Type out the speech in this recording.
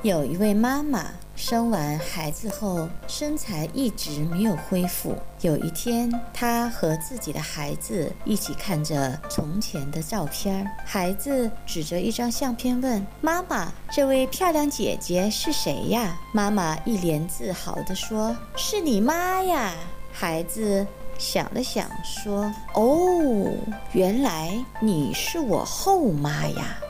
有一位妈妈生完孩子后，身材一直没有恢复。有一天，她和自己的孩子一起看着从前的照片。孩子指着一张相片问：“妈妈，这位漂亮姐姐是谁呀？”妈妈一脸自豪地说：“是你妈呀。”孩子想了想说：“哦，原来你是我后妈呀。”